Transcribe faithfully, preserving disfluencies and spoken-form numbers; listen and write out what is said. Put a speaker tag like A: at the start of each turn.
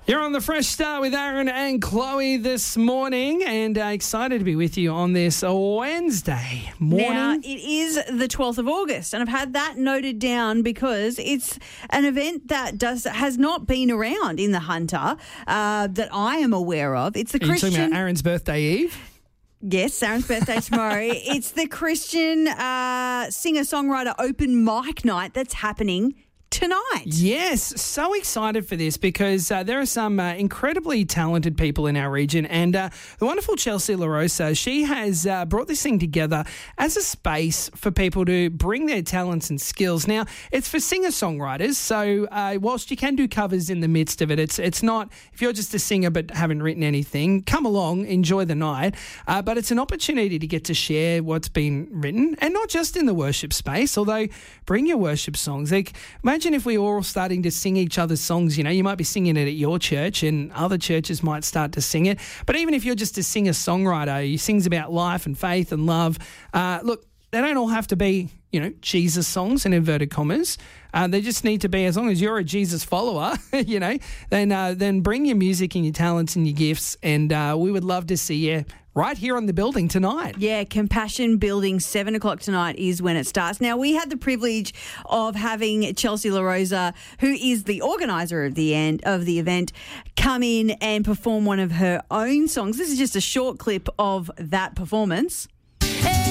A: You're on the Fresh Start with Aaron and Chloe this morning, and uh, excited to be with you on this Wednesday morning.
B: Now, it is the twelfth of August, and I've had that noted down because it's an event that does has not been around in the Hunter uh, that I am aware of. It's the
A: Are
B: Christian.
A: you talking about Aaron's birthday eve?
B: Yes, Aaron's birthday tomorrow. It's the Christian uh, singer-songwriter open mic night that's happening tonight.
A: Yes, so excited for this because uh, there are some uh, incredibly talented people in our region, and uh, the wonderful Chelsea LaRosa, she has uh, brought this thing together as a space for people to bring their talents and skills. Now, it's for singer-songwriters, so uh, whilst you can do covers in the midst of it, it's it's not, if you're just a singer but haven't written anything, come along, enjoy the night, uh, but it's an opportunity to get to share what's been written, and not just in the worship space, although bring your worship songs. Like, imagine if we were all starting to sing each other's songs. You know, you might be singing it at your church and other churches might start to sing it. But even if you're just a singer-songwriter who sings about life and faith and love, uh, look, they don't all have to be, you know, Jesus songs in inverted commas. Uh, they just need to be, as long as you're a Jesus follower, you know, then uh, then bring your music and your talents and your gifts, and uh, we would love to see you right here on the building tonight.
B: Yeah, Compassion Building, seven o'clock tonight is when it starts. Now, we had the privilege of having Chelsea LaRosa, who is the organiser of the end of the event, come in and perform one of her own songs. This is just a short clip of that performance.